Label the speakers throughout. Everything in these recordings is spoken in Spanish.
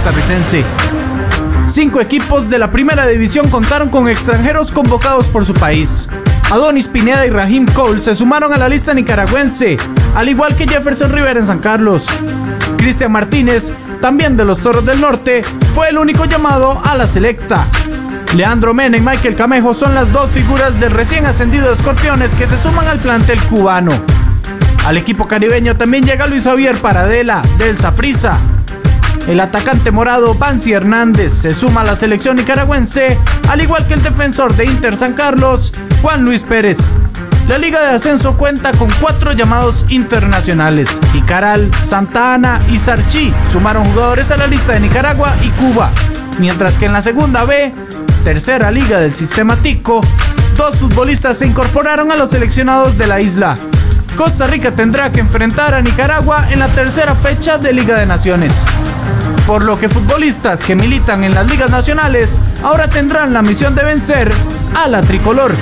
Speaker 1: costarricense. 5 equipos de la primera división contaron con extranjeros convocados por su país. Adonis Pineda y Rahim Cole se sumaron a la lista nicaragüense, al igual que Jefferson Rivera en San Carlos. Cristian Martínez, también de los Toros del Norte, fue el único llamado a la selecta. Leandro Mena y Michael Camejo son las 2 figuras del recién ascendido de Escorpiones que se suman al plantel cubano. Al equipo caribeño también llega Luis Javier Paradela, del Saprissa. El atacante morado Bansi Hernández se suma a la selección nicaragüense, al igual que el defensor de Inter San Carlos, Juan Luis Pérez. La Liga de Ascenso cuenta con 4 llamados internacionales. Icaral, Santa Ana y Sarchí sumaron jugadores a la lista de Nicaragua y Cuba, mientras que en la segunda B, tercera liga del sistema Tico, 2 futbolistas se incorporaron a los seleccionados de la isla. Costa Rica tendrá que enfrentar a Nicaragua en la tercera fecha de Liga de Naciones, por lo que futbolistas que militan en las ligas nacionales ahora tendrán la misión de vencer a la tricolor.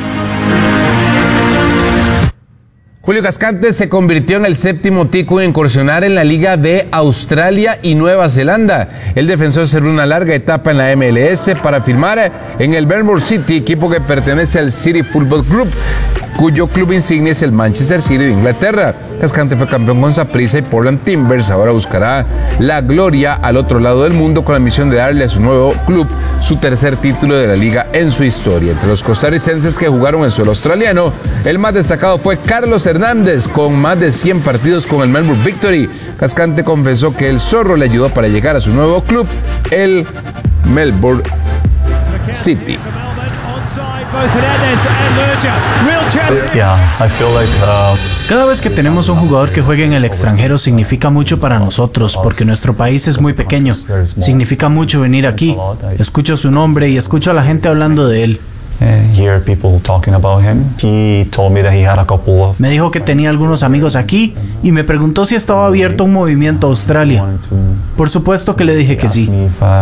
Speaker 2: Julio Cascante se convirtió en el 7º tico en incursionar en la Liga de Australia y Nueva Zelanda. El defensor cerró una larga etapa en la MLS para firmar en el Melbourne City, equipo que pertenece al City Football Group, cuyo club insignia es el Manchester City de Inglaterra. Cascante fue campeón con Saprissa y Portland Timbers. Ahora buscará la gloria al otro lado del mundo con la misión de darle a su nuevo club su tercer título de la liga en su historia. Entre los costarricenses que jugaron en suelo australiano, el más destacado fue Carlos Hernández, con más de 100 partidos con el Melbourne Victory. Cascante confesó que el zorro le ayudó para llegar a su nuevo club, el Melbourne City.
Speaker 1: Cada vez que tenemos un jugador que juegue en el extranjero significa mucho para nosotros, porque nuestro país es muy pequeño. Significa mucho venir aquí. Escucho su nombre y escucho a la gente hablando de él. Me dijo que tenía algunos amigos aquí y me preguntó si estaba abierto un movimiento a Australia. Por supuesto que le dije que sí.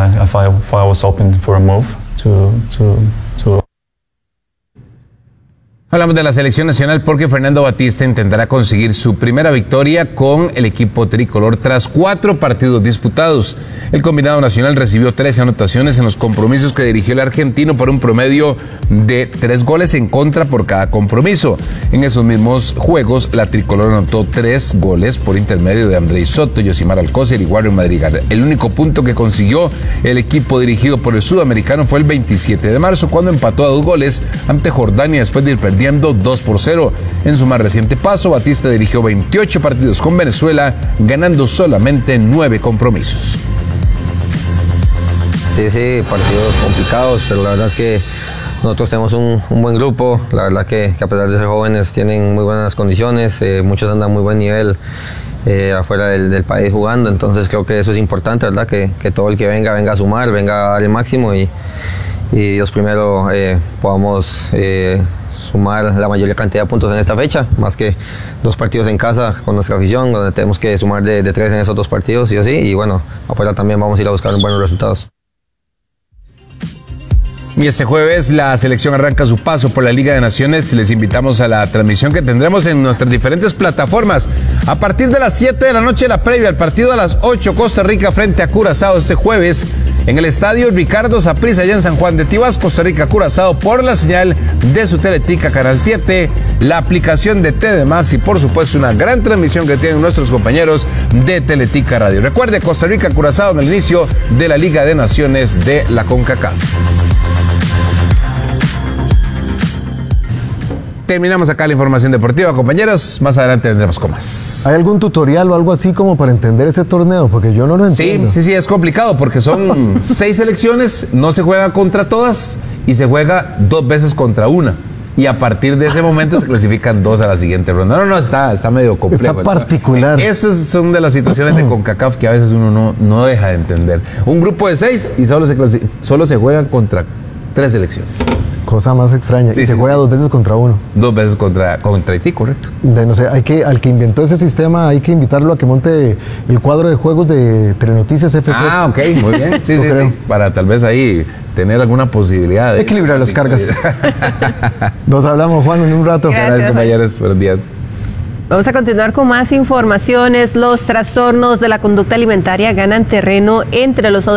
Speaker 2: Hablamos de la selección nacional porque Fernando Batista intentará conseguir su primera victoria con el equipo tricolor tras 4 partidos disputados. El combinado nacional recibió 13 anotaciones en los compromisos que dirigió el argentino por un promedio de 3 goles en contra por cada compromiso. En esos mismos juegos, la tricolor anotó 3 goles por intermedio de Andrei Soto, Yosimar Alcócer y Warren Madrigal. El único punto que consiguió el equipo dirigido por el sudamericano fue el 27 de marzo, cuando empató a 2 goles ante Jordania después de ir perdiendo 2-0. En su más reciente paso, Batista dirigió 28 partidos con Venezuela, ganando solamente 9 compromisos.
Speaker 3: Sí, partidos complicados, pero la verdad es que nosotros tenemos un buen grupo. La verdad que a pesar de ser jóvenes tienen muy buenas condiciones, muchos andan a muy buen nivel afuera del país jugando, entonces creo que eso es importante, ¿verdad? Que todo el que venga a sumar, venga a dar el máximo y Dios primero podamos sumar la mayor cantidad de puntos en esta fecha, más que 2 partidos en casa con nuestra afición, donde tenemos que sumar de 3 en esos 2 partidos, sí o sí, y bueno, afuera también vamos a ir a buscar buenos resultados.
Speaker 2: Y este jueves la selección arranca su paso por la Liga de Naciones. Les invitamos a la transmisión que tendremos en nuestras diferentes plataformas. A partir de las 7 de la noche, la previa al partido a las 8, Costa Rica frente a Curazao este jueves en el estadio Ricardo Saprissa, allá en San Juan de Tibás, Costa Rica, Curazao, por la señal de su Teletica Canal 7, la aplicación de TD Max y por supuesto una gran transmisión que tienen nuestros compañeros de Teletica Radio. Recuerde, Costa Rica, Curazao en el inicio de la Liga de Naciones de la CONCACAF. Terminamos acá la información deportiva, compañeros. Más adelante vendremos con más.
Speaker 4: ¿Hay algún tutorial o algo así como para entender ese torneo? Porque yo no lo entiendo.
Speaker 2: Sí, es complicado porque son 6 selecciones, no se juega contra todas y se juega 2 veces contra una. Y a partir de ese momento se clasifican 2 a la siguiente ronda. No, está medio complejo.
Speaker 4: Está particular.
Speaker 2: Esas son de las situaciones de CONCACAF que a veces uno no deja de entender. Un grupo de 6 y solo se juegan contra 3 selecciones.
Speaker 4: Cosa más extraña.
Speaker 2: Sí,
Speaker 4: y se juega 2 veces contra uno.
Speaker 2: 2 veces contra Haití, correcto.
Speaker 4: No sé, al que inventó ese sistema hay que invitarlo a que monte el cuadro de juegos de Telenoticias FC.
Speaker 2: Ah, ok, muy bien. Sí. Para tal vez ahí tener alguna posibilidad de
Speaker 4: equilibrar las cargas. Nos hablamos, Juan, en un rato.
Speaker 2: Gracias, compañeros. Buenos días.
Speaker 5: Vamos a continuar con más informaciones. Los trastornos de la conducta alimentaria ganan terreno entre los